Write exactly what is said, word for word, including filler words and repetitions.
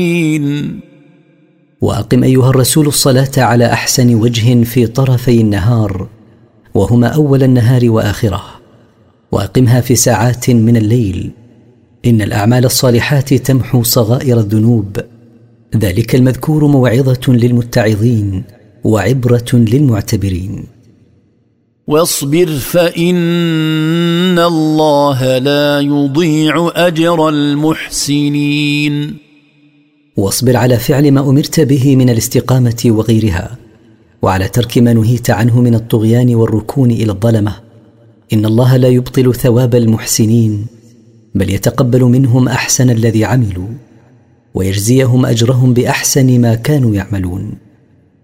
وأقم أيها الرسول الصلاة على أحسن وجه في طرفي النهار وهما أول النهار وآخره، وأقمها في ساعات من الليل، إن الأعمال الصالحات تمحو صغائر الذنوب، ذلك المذكور موعظة للمتعظين وعبرة للمعتبرين. واصبر فإن الله لا يضيع أجر المحسنين. واصبر على فعل ما أمرت به من الاستقامة وغيرها، وعلى ترك ما نهيت عنه من الطغيان والركون إلى الظلمة. إن الله لا يبطل ثواب المحسنين، بل يتقبل منهم أحسن الذي عملوا، ويجزيهم أجرهم بأحسن ما كانوا يعملون.